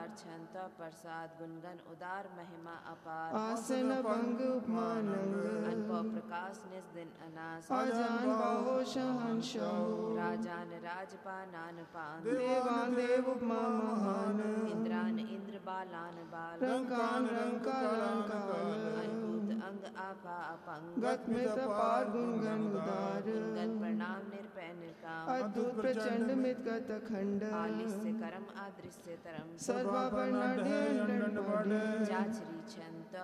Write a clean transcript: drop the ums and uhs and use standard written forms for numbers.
उदार छंत प्रसाद गुणगन उदार महिमा अपार आसन भंग उपमानंग अनपो प्रकाश निज दिन अनास अजान बाहो शहंशाह राजान राजपानान पान देवान देव उपमा महान इंद्रान इंद्र बालान बाल रंकान रंकालान काल अद्भुत अंग आपा अपंग गत में तपार गुणगन उदार गुणगन प्रणाम निरपै निरकाम अद्भुत प्रचंड मित गत खंड आलिस्य करम आदृश्य तरम सर्वाभरण जाचरी छंत